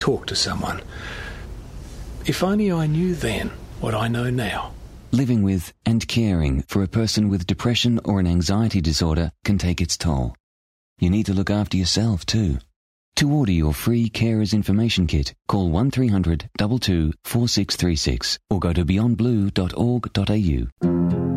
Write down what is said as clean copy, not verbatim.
talk to someone. If only I knew then what I know now. Living with and caring for a person with depression or an anxiety disorder can take its toll. You need to look after yourself too. To order your free Carers Information Kit, call 1300 22 4636 or go to beyondblue.org.au.